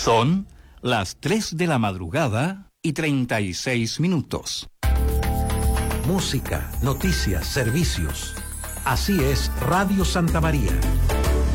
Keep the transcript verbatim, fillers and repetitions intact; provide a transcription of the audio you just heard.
Son las tres de la madrugada y treinta y seis minutos. Música, noticias, servicios. Así es Radio Santa María.